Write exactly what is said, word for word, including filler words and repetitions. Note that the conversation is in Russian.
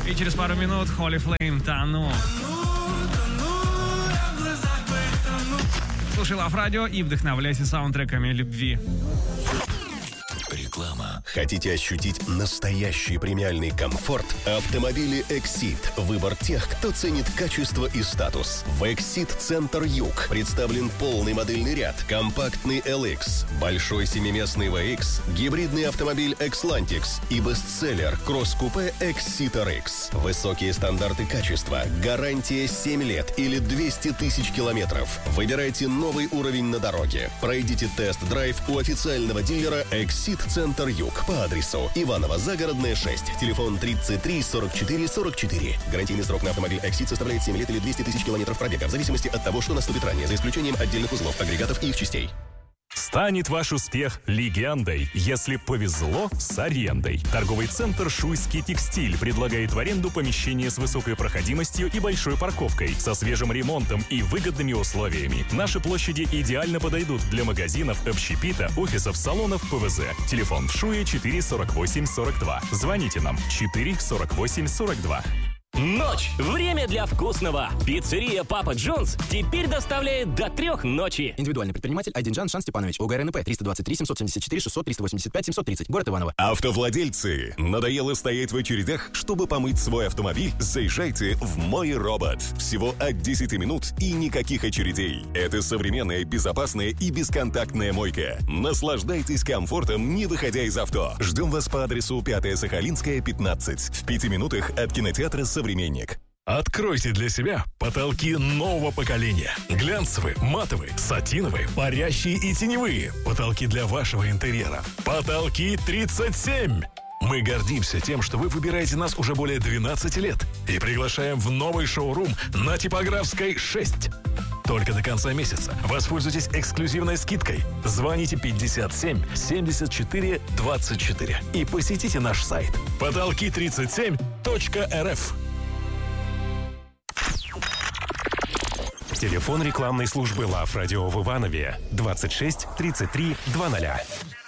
И через пару минут Holy Flame «Тону». Слушай Лав Радио и вдохновляйся саундтреками любви. Реклама. Хотите ощутить настоящий премиальный комфорт? Автомобили Exit. Выбор тех, кто ценит качество и статус. В Exit Центр Юг представлен полный модельный ряд. Компактный эл икс, большой семиместный ви икс, гибридный автомобиль Xlantix и бестселлер кросс-купе Exeter X. Высокие стандарты качества, гарантия семь лет или двести тысяч километров. Выбирайте новый уровень на дороге. Пройдите тест-драйв у официального дилера Exit Центр Юг по адресу Иваново Загородная шесть. Телефон тридцать три сорок четыре сорок четыре. Гарантийный срок на автомобиль Exit составляет семь лет или двести тысяч километров пробега, в зависимости от того, что наступит ранее, за исключением отдельных узлов, агрегатов и их частей. Станет ваш успех легендой, если повезло с арендой. Торговый центр «Шуйский текстиль» предлагает в аренду помещение с высокой проходимостью и большой парковкой, со свежим ремонтом и выгодными условиями. Наши площади идеально подойдут для магазинов, общепита, офисов, салонов, ПВЗ. Телефон в Шуе четыре сорок восемь сорок два. Звоните нам четыре сорок восемь сорок два. Ночь. Время для вкусного. Пиццерия Папа Джонс теперь доставляет до трех ночи. Индивидуальный предприниматель Айдинджан Шан Степанович. ОГРНП триста двадцать три семьсот семьдесят четыре шестьсот триста восемьдесят пять семьсот тридцать. Город Иваново. Автовладельцы, надоело стоять в очередях, чтобы помыть свой автомобиль? Заезжайте в Мой Робот. Всего от десяти минут и никаких очередей. Это современная, безопасная и бесконтактная мойка. Наслаждайтесь комфортом, не выходя из авто. Ждем вас по адресу пятая Сахалинская, пятнадцать. В пяти минутах от кинотеатра «Современник». Откройте для себя потолки нового поколения. Глянцевые, матовые, сатиновые, парящие и теневые. Потолки для вашего интерьера. Потолки тридцать семь. Мы гордимся тем, что вы выбираете нас уже более двенадцати лет и приглашаем в новый шоурум на Типографской шесть. Только до конца месяца воспользуйтесь эксклюзивной скидкой. Звоните пятьдесят семь семьдесят четыре двадцать четыре и посетите наш сайт потолки тридцать семь точка эр эф. Телефон рекламной службы Лав Радио в Иванове двадцать шесть тридцать три двадцать.